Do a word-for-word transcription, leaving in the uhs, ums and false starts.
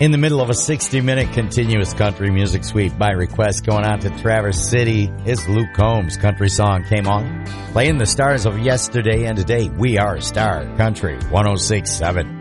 In the middle of a sixty-minute continuous country music sweep by request going out to Traverse City, his Luke Combs country song came on. Playing the stars of yesterday and today, we are Star Country one oh six point seven.